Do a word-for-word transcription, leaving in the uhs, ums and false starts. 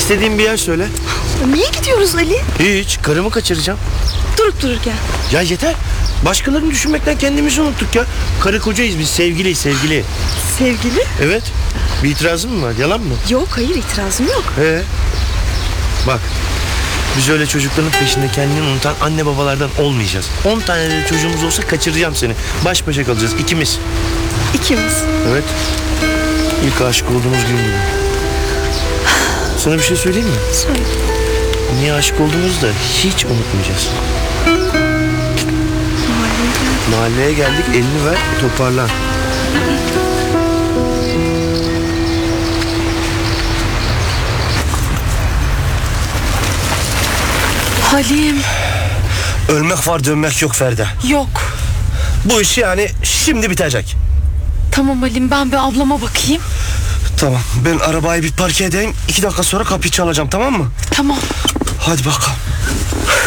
İstediğin bir yer söyle. Niye gidiyoruz Ali? Hiç, karımı kaçıracağım. Durup dururken. Ya yeter. Başkalarını düşünmekten kendimizi unuttuk ya. Karı kocayız biz, sevgiliyiz, sevgili. Sevgili? Evet. Bir itirazın mı var? Yalan mı? Yok, hayır, itirazım yok. He. Bak. Biz öyle çocukların peşinde kendini unutan anne babalardan olmayacağız. On tane de çocuğumuz olsa kaçıracağım seni. Baş başa kalacağız ikimiz. İkimiz. Evet. İlk aşık olduğumuz gün gibi. Sana bir şey söyleyeyim mi? Söyle. Niye aşık olduğumuzu da hiç unutmayacağız. Mahalleye geldik. Mahalleye geldik, elini ver, toparlan. Halim. Ölmek var, dönmek yok Feride. Yok. Bu iş yani şimdi bitecek. Tamam Halim, ben bir ablama bakayım. Tamam, ben arabayı bir park edeyim. İki dakika sonra kapıyı çalacağım, tamam mı? Tamam. Hadi bakalım.